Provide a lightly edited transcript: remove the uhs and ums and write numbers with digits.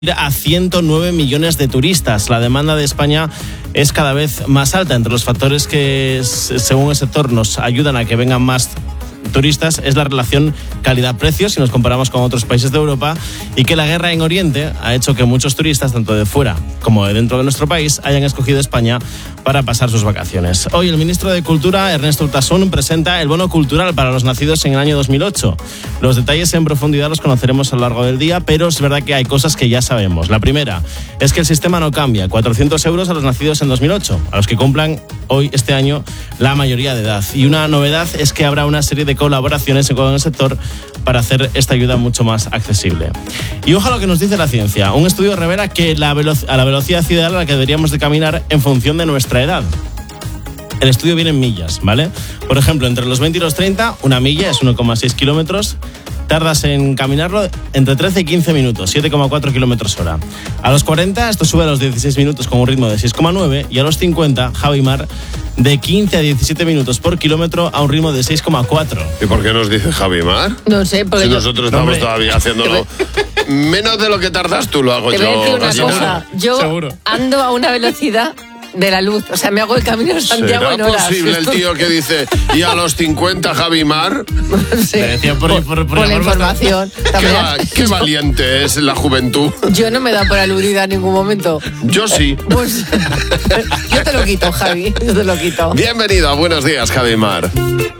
a 109 millones de turistas. La demanda de España es cada vez más alta. Entre los factores que, según el sector, nos ayudan a que vengan más turistas es la relación calidad-precio si nos comparamos con otros países de Europa, y que la guerra en Oriente ha hecho que muchos turistas, tanto de fuera como de dentro de nuestro país, hayan escogido España para pasar sus vacaciones. Hoy el ministro de Cultura, Ernesto Urtasun, presenta el bono cultural para los nacidos en el año 2008. Los detalles en profundidad los conoceremos a lo largo del día, pero es verdad que hay cosas que ya sabemos. La primera es que el sistema no cambia. 400 euros a los nacidos en 2008, a los que cumplan hoy, este año, la mayoría de edad. Y una novedad es que habrá una serie de colaboraciones con el sector para hacer esta ayuda mucho más accesible. Y ojo a lo que nos dice la ciencia. Un estudio revela que a la velocidad ideal a la que deberíamos de caminar en función de nuestra edad. El estudio viene en millas, ¿vale? Por ejemplo, entre los 20 y los 30, una milla es 1,6 kilómetros. Tardas en caminarlo entre 13 y 15 minutos, 7,4 kilómetros hora. A los 40, esto sube a los 16 minutos con un ritmo de 6,9. Y a los 50, Javi Mar, de 15 a 17 minutos por kilómetro a un ritmo de 6,4. ¿Y por qué nos dice Javi Mar? No sé, porque si nosotros estamos todavía haciéndolo menos de lo que tardas tú, lo hago yo. Te voy a decir una cosa. Yo Seguro. ando a una velocidad de la luz. O sea, me hago el camino de Santiago en horas. ¿Será posible el tío que dice, y a los 50 Javi Mar? Sí. Le decía por la información. Qué valiente es la juventud. Yo no me he dado por aludida en ningún momento. Yo sí. Pues yo te lo quito, Javi. Yo te lo quito. Bienvenido a Buenos Días, Javi Mar.